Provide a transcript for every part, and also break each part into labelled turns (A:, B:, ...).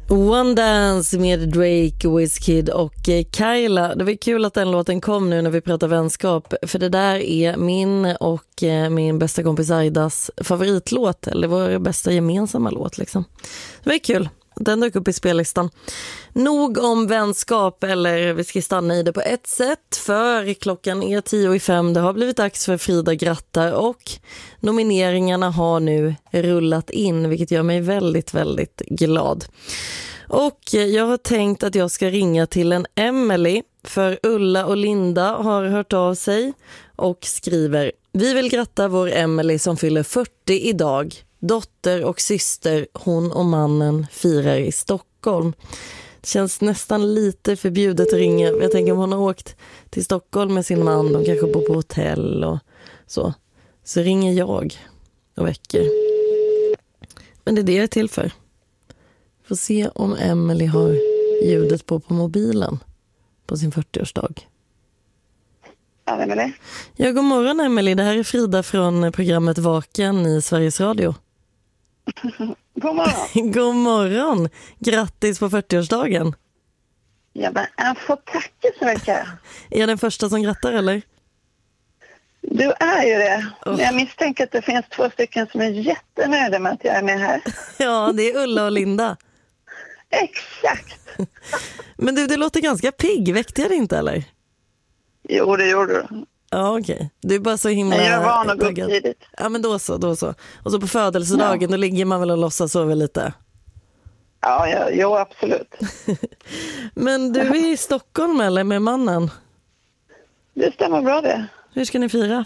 A: One Dance med Drake, Wizkid och Kyla. Det var kul att den låten kom nu när vi pratar vänskap. För det där är min och min bästa kompis Aidas favoritlåt. Eller vår bästa gemensamma låt liksom. Det var kul. Den dök upp i spellistan. Nog om vänskap, eller vi ska stanna i det på ett sätt. För klockan är 10:05. Det har blivit dags för Frida grattar. Och nomineringarna har nu rullat in. Vilket gör mig väldigt, väldigt glad. Och jag har tänkt att jag ska ringa till en Emily. För Ulla och Linda har hört av sig. Och skriver: vi vill gratta vår Emily som fyller 40 idag. Dotter och syster, hon och mannen firar i Stockholm. Det känns nästan lite förbjudet att ringa. Jag tänker om hon har åkt till Stockholm med sin man, de kanske bor på hotell och så. Så ringer jag och väcker. Men det är det jag är till för. Får se om Emily har ljudet på mobilen på sin 40-årsdag.
B: Ja, vem är det?
A: Ja, god morgon Emily. Det här är Frida från programmet Vaken i Sveriges Radio.
B: God morgon.
A: God morgon. Grattis på 40-årsdagen.
B: Ja, men jag får tacka så mycket.
A: Är jag den första som grattar eller?
B: Du är ju det. Men jag misstänker att det finns 2 stycken som är jättenöjda med att jag är med här.
A: Ja, det är Ulla och Linda.
B: Exakt.
A: Men du, det låter ganska pigg. Väckte jag det inte eller?
B: Jo, det gjorde du.
A: Ja, okej. Du är bara så himla...
B: Men jag är van att gå upp tidigt.
A: Ja, men då så. Och så på födelsedagen, Då ligger man väl och låtsas sova lite.
B: Ja, jo, absolut.
A: Men du är i Stockholm eller med mannen?
B: Det stämmer bra det.
A: Hur ska ni fira?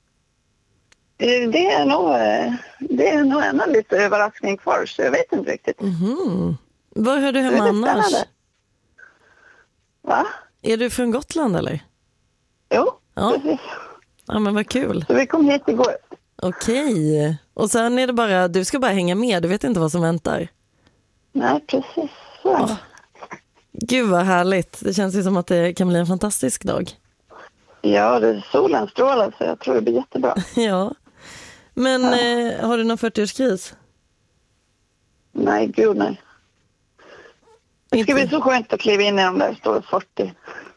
B: Det är nog ännu lite överraskning kvar, så jag vet inte riktigt.
A: Var hör du hemma annars?
B: Va?
A: Är du från Gotland eller?
B: Jo,
A: ja.
B: Precis.
A: Ja, men vad kul.
B: Så vi kom hit igår.
A: Okej. Och sen är det bara, du ska bara hänga med, du vet inte vad som väntar.
B: Nej, precis. Så.
A: Gud vad härligt. Det känns ju som att det kan bli en fantastisk dag.
B: Ja, solen strålar så jag tror det blir jättebra.
A: Ja. Men har du någon 40-årskris?
B: Nej, gud nej. Det ska bli så skönt att kliva in i de där stora 40.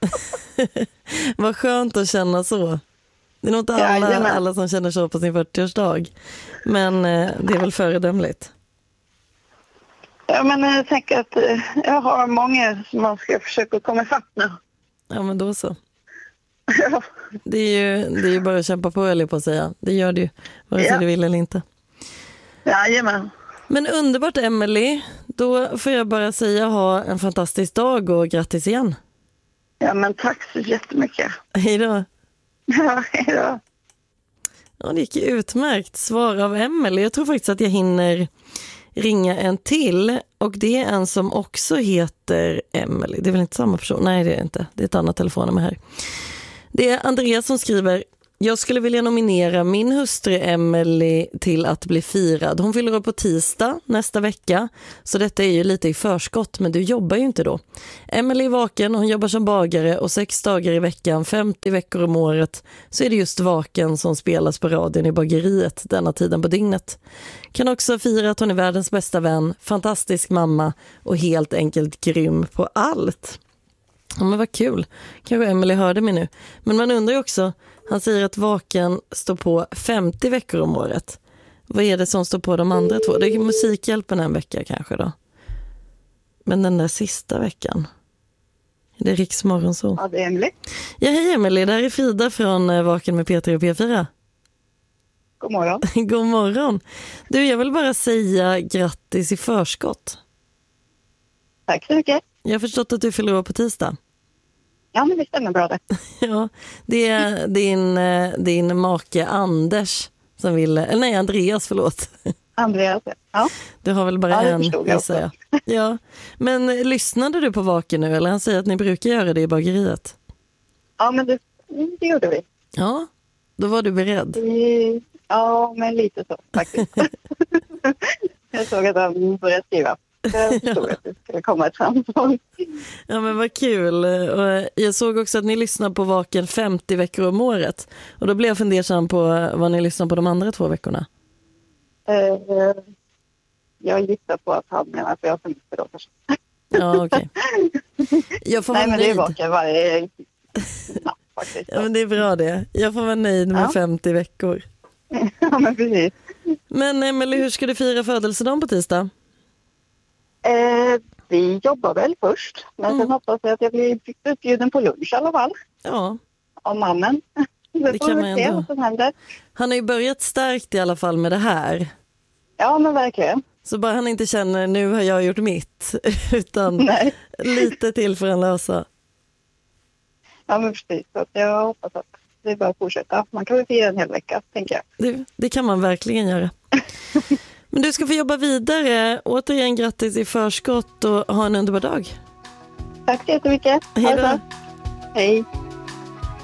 A: Vad skönt att känna så. Det är nog inte alla som känner så på sin 40-årsdag. Men det är väl föredömligt.
B: Ja, men jag tänker att jag har många som man ska försöka komma ifatt nu.
A: Ja, men då så. Det är ju bara att kämpa på, eller på att säga. Det gör det ju, vare sig du vill eller inte.
B: Jajamän.
A: Men underbart Emily. Då får jag bara säga ha en fantastisk dag och grattis igen.
B: Ja, men tack så jättemycket.
A: Hej då.
B: Ja, hej då.
A: Ja, det gick ju utmärkt svar av Emily. Jag tror faktiskt att jag hinner ringa en till. Och det är en som också heter Emily. Det är väl inte samma person? Nej, det är inte. Det är ett annat telefonnummer här. Det är Andreas som skriver: jag skulle vilja nominera min hustru Emily till att bli firad. Hon fyller upp på tisdag nästa vecka. Så detta är ju lite i förskott, men du jobbar ju inte då. Emily är vaken, hon jobbar som bagare och 6 dagar i veckan, 50 veckor om året, så är det just Vaken som spelas på radion i bageriet denna tiden på dygnet. Kan också fira att hon är världens bästa vän, fantastisk mamma och helt enkelt grym på allt. Ja, men vad kul. Kanske Emily hörde mig nu. Men man undrar ju också, han säger att Vaken står på 50 veckor om året. Vad är det som står på de andra 2? Det är Musikhjälpen en vecka kanske då. Men den där sista veckan, är det Riks Morgonzoo?
B: Ja, det är Emily.
A: Ja, hej Emily. Det här är Frida från Vaken med P3 och P4.
B: God morgon.
A: God morgon. Du, jag vill bara säga grattis i förskott.
B: Tack så mycket.
A: Jag har förstått att du fyller år på tisdag.
B: Ja, men det stämmer bra det.
A: Ja, det är din make Anders som vill, eller nej, Andreas, förlåt.
B: Andreas, ja.
A: Du har väl bara en,
B: jag
A: säga. Ja, men lyssnade du på Vaken nu, eller han säger att ni brukar göra det i bageriet?
B: Ja, men det gjorde vi.
A: Ja, då var du beredd.
B: Ja, men lite så faktiskt. Jag såg att han började skriva. Jag förstod att det skulle komma ett samtal.
A: Ja, men vad kul. Och jag såg också att ni lyssnar på Vaken 50 veckor om året. Och då blev jag fundersam på vad ni lyssnar på de andra 2 veckorna.
B: jag gissar på att han menar att jag har semester då kanske.
A: Ja, okej. Jag får vara
B: Nej, men det
A: nöjd.
B: vakar varje natt faktiskt.
A: Ja, men det är bra det. Jag får vara nöjd med 50 veckor.
B: Ja, men precis.
A: Men Emelie, hur ska du fira födelsedagen på tisdag?
B: Vi jobbar väl först, men sen hoppas jag att jag blir utbjuden på lunch i alla fall.
A: Ja.
B: Av mannen.
A: Det kan man
B: se
A: ändå.
B: vad som händer.
A: Han har ju börjat starkt i alla fall med det här.
B: Ja, men verkligen.
A: Så bara han inte känner nu har jag gjort mitt, utan
B: Nej.
A: lite till för en lösa.
B: Ja, men precis. Så att jag hoppas att det bara fortsätta. Man kan väl fira en hel vecka, tänker jag.
A: Det kan man verkligen göra. Men du ska få jobba vidare. Återigen grattis i förskott och ha en underbar dag.
B: Tack så jättemycket.
A: Hej då.
B: Hej.